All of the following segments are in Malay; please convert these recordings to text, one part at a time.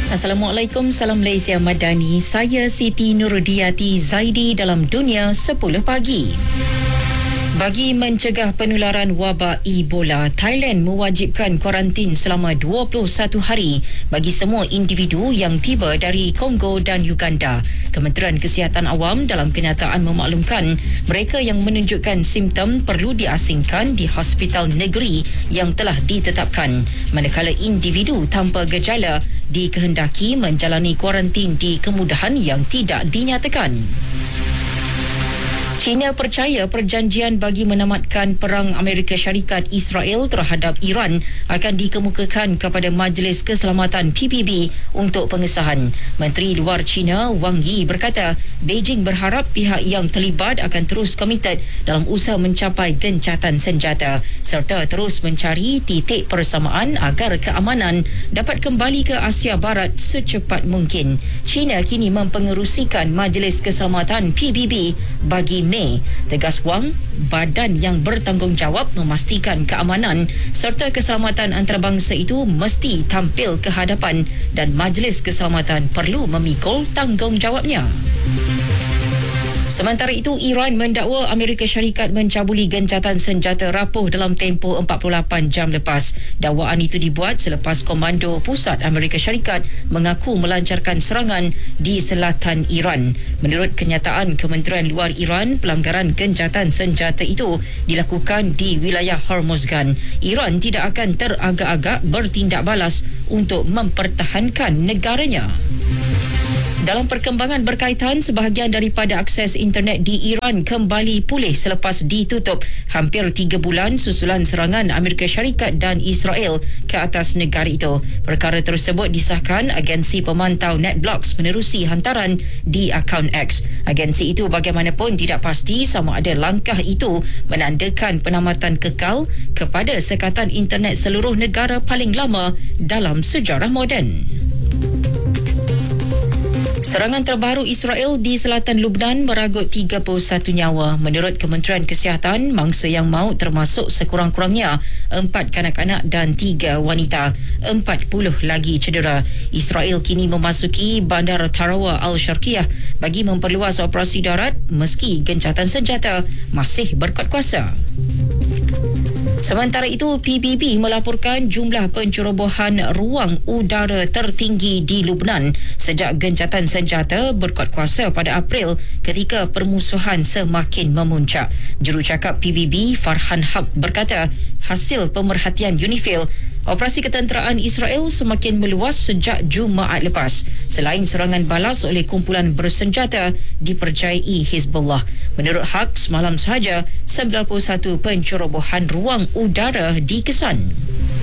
Assalamualaikum, salam Malaysia Madani. Saya Siti Nurudiati Zaidi dalam Dunia 10 Pagi. Bagi mencegah penularan wabak Ebola, Thailand mewajibkan kuarantin selama 21 hari bagi semua individu yang tiba dari Kongo dan Uganda. Kementerian Kesihatan Awam dalam kenyataan memaklumkan mereka yang menunjukkan simptom perlu diasingkan di hospital negeri yang telah ditetapkan, manakala individu tanpa gejala dikehendaki menjalani kuarantin di kemudahan yang tidak dinyatakan. China percaya perjanjian bagi menamatkan perang Amerika Syarikat Israel terhadap Iran akan dikemukakan kepada Majlis Keselamatan PBB untuk pengesahan. Menteri Luar China Wang Yi berkata, Beijing berharap pihak yang terlibat akan terus komited dalam usaha mencapai gencatan senjata serta terus mencari titik persamaan agar keamanan dapat kembali ke Asia Barat secepat mungkin. China kini mempengerusikan Majlis Keselamatan PBB bagi Mei. Tegas Wang, badan yang bertanggungjawab memastikan keamanan serta keselamatan antarabangsa itu mesti tampil ke hadapan dan Majlis Keselamatan perlu memikul tanggungjawabnya. Sementara itu, Iran mendakwa Amerika Syarikat mencabuli gencatan senjata rapuh dalam tempoh 48 jam lepas. Dakwaan itu dibuat selepas Komando Pusat Amerika Syarikat mengaku melancarkan serangan di selatan Iran. Menurut kenyataan Kementerian Luar Iran, pelanggaran gencatan senjata itu dilakukan di wilayah Hormozgan. Iran tidak akan teragak-agak bertindak balas untuk mempertahankan negaranya. Dalam perkembangan berkaitan, sebahagian daripada akses internet di Iran kembali pulih selepas ditutup hampir 3 bulan susulan serangan Amerika Syarikat dan Israel ke atas negara itu. Perkara tersebut disahkan agensi pemantau NetBlocks menerusi hantaran di akaun X. Agensi itu bagaimanapun tidak pasti sama ada langkah itu menandakan penamatan kekal kepada sekatan internet seluruh negara paling lama dalam sejarah moden. Serangan terbaru Israel di selatan Lubnan meragut 31 nyawa. Menurut Kementerian Kesihatan, mangsa yang maut termasuk sekurang-kurangnya 4 kanak-kanak dan 3 wanita. 40 lagi cedera. Israel kini memasuki Bandar Tarawa Al-Sharqiyah bagi memperluas operasi darat meski gencatan senjata masih berkuat kuasa. Sementara itu, PBB melaporkan jumlah pencerobohan ruang udara tertinggi di Lubnan sejak gencatan senjata berkuat kuasa pada April ketika permusuhan semakin memuncak. Jurucakap PBB Farhan Haq berkata, hasil pemerhatian UNIFIL, operasi ketenteraan Israel semakin meluas sejak Jumaat lepas. Selain serangan balas oleh kumpulan bersenjata dipercayai Hizbullah. Menurut Haq, semalam sahaja 91 pencerobohan ruang udara dikesan.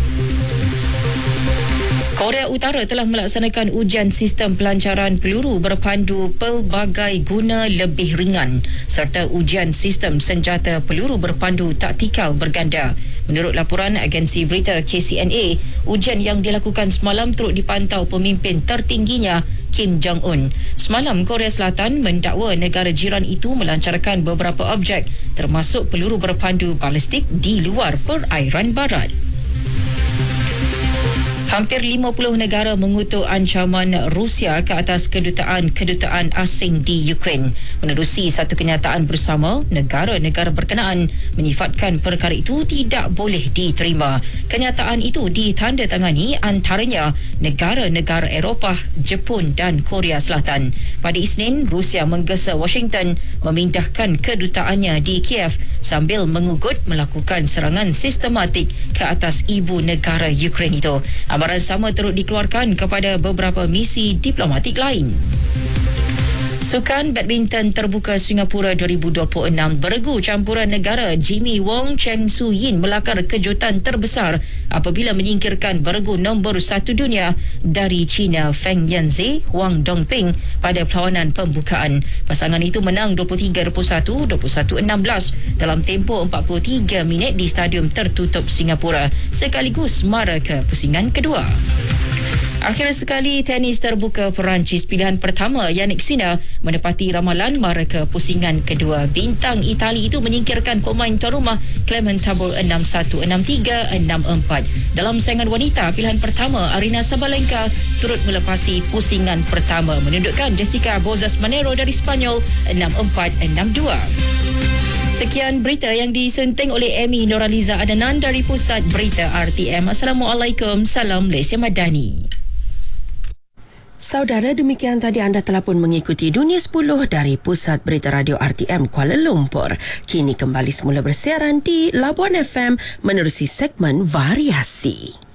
Korea Utara telah melaksanakan ujian sistem pelancaran peluru berpandu pelbagai guna lebih ringan serta ujian sistem senjata peluru berpandu taktikal berganda. Menurut laporan agensi berita KCNA, ujian yang dilakukan semalam turut dipantau pemimpin tertingginya Kim Jong-un. Semalam, Korea Selatan mendakwa negara jiran itu melancarkan beberapa objek termasuk peluru berpandu balistik di luar perairan barat. Hampir 50 negara mengutuk ancaman Rusia ke atas kedutaan asing di Ukraine. Menerusi satu kenyataan bersama, negara-negara berkenaan menyifatkan perkara itu tidak boleh diterima. Kenyataan itu ditandatangani antaranya negara-negara Eropah, Jepun dan Korea Selatan. Pada Isnin, Rusia menggesa Washington memindahkan kedutaannya di Kiev sambil mengugut melakukan serangan sistematik ke atas ibu negara Ukraine itu. Amaran sama turut dikeluarkan kepada beberapa misi diplomatik lain. Sukan badminton terbuka Singapura 2026 beregu campuran negara Jimmy Wong Cheng Su Yin melakar kejutan terbesar apabila menyingkirkan beregu nombor 1 dunia dari China Feng Yanzi Huang Dongping pada perlawanan pembukaan. Pasangan itu menang 23-21, 21-16 dalam tempoh 43 minit di stadium tertutup Singapura sekaligus mara ke pusingan kedua. Akhir sekali, tenis terbuka Perancis pilihan pertama Jannik Sinner menepati ramalan mara ke pusingan kedua. Bintang Itali itu menyingkirkan pemain tuan rumah Clement Tabor 6-1, 6-3, 6-4. Dalam saingan wanita pilihan pertama, Aryna Sabalenka turut melepasi pusingan pertama, menundukkan Jessica Bozas Monero dari Spanyol 6-4, 6-2. Sekian berita yang disenting oleh Amy Noraliza Adanan dari Pusat Berita RTM. Assalamualaikum, salam Malaysia Madani. Saudara, demikian tadi anda telah pun mengikuti Dunia 10 dari Pusat Berita Radio RTM Kuala Lumpur. Kini kembali semula bersiaran di Labuan FM menerusi segmen variasi.